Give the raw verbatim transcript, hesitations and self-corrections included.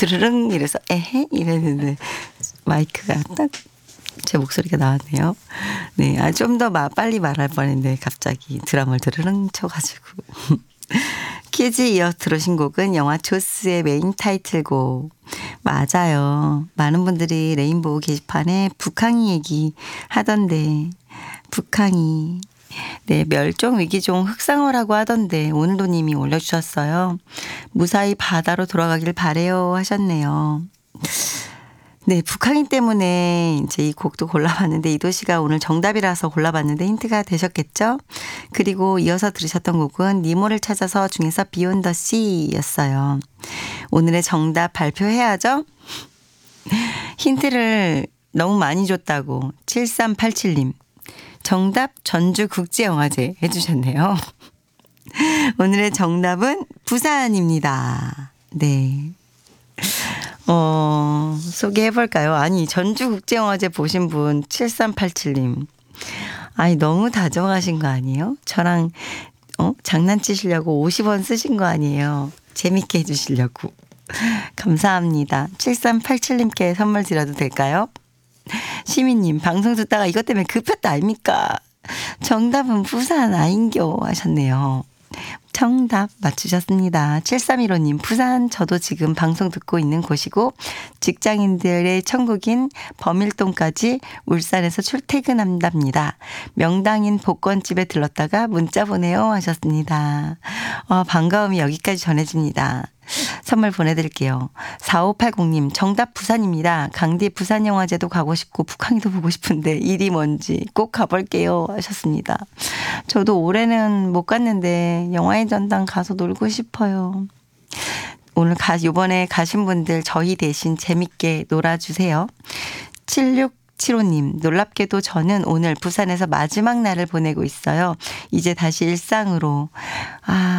드르릉 이래서 에헤 이랬는데 마이크가 딱 제 목소리가 나왔네요. 네, 아, 좀 더 빨리 말할 뻔했는데 갑자기 드럼을 드르릉 쳐가지고. 퀴즈 이어 들으신 곡은 영화 조스의 메인 타이틀곡. 맞아요. 많은 분들이 레인보우 게시판에 북항이 얘기 하던데 북항이 네, 멸종 위기종 흑상어라고 하던데 오늘도 님이 올려주셨어요. 무사히 바다로 돌아가길 바래요 하셨네요. 네, 북한인 때문에 이제 이 곡도 골라봤는데 이도 씨가 오늘 정답이라서 골라봤는데 힌트가 되셨겠죠? 그리고 이어서 들으셨던 곡은 니모를 찾아서 중에서 비욘 더 씨였어요. 오늘의 정답 발표해야죠? 힌트를 너무 많이 줬다고 칠삼팔칠 님. 정답 전주국제영화제 해주셨네요. 오늘의 정답은 부산입니다. 네. 어, 소개해볼까요? 아니, 전주국제영화제 보신 분 칠삼팔칠 님. 아니, 너무 다정하신 거 아니에요? 저랑, 어, 장난치시려고 오십 원 쓰신 거 아니에요? 재밌게 해주시려고. 감사합니다. 칠삼팔칠 님께 선물 드려도 될까요? 시민님, 방송 듣다가 이것 때문에 급했다 아닙니까? 정답은 부산 아인교 하셨네요. 정답 맞추셨습니다. 칠삼일오 님, 부산 저도 지금 방송 듣고 있는 곳이고 직장인들의 천국인 범일동까지 울산에서 출퇴근한답니다. 명당인 복권집에 들렀다가 문자 보내요 하셨습니다. 어, 반가움이 여기까지 전해집니다. 선물 보내드릴게요. 사오팔공 님, 정답 부산입니다. 강디 부산영화제도 가고 싶고 북한이도 보고 싶은데 일이 뭔지 꼭 가볼게요 하셨습니다. 저도 올해는 못 갔는데 영화의 전당 가서 놀고 싶어요. 오늘 가, 이번에 가신 분들 저희 대신 재밌게 놀아주세요. 칠육칠오 님, 놀랍게도 저는 오늘 부산에서 마지막 날을 보내고 있어요. 이제 다시 일상으로. 아,